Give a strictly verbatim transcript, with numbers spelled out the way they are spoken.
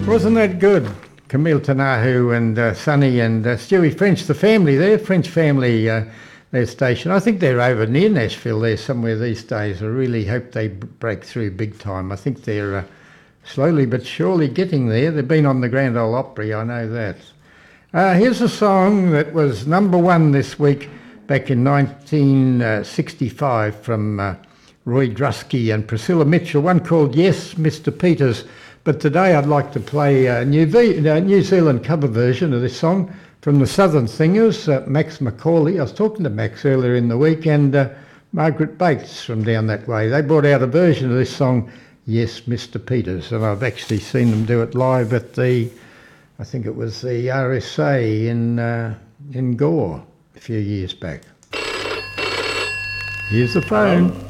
Wasn't that good? Camille Tanahu and uh, Sonny and uh, Stewie French, the family there, French family, uh, their station. I think they're over near Nashville there somewhere these days. I really hope they b- break through big time. I think they're uh, slowly but surely getting there. They've been on the Grand Ole Opry, I know that. Uh, here's a song that was number one this week back in nineteen sixty-five from uh, Roy Drusky and Priscilla Mitchell, one called Yes, Mister Peters. But today I'd like to play a New, v- a New Zealand cover version of this song from the Southern Singers, uh, Max Macaulay. I was talking to Max earlier in the week, and uh, Margaret Bates from down that way. They brought out a version of this song, Yes, Mister Peters, and I've actually seen them do it live at the, I think it was the R S A in, uh, in Gore a few years back. Here's the phone.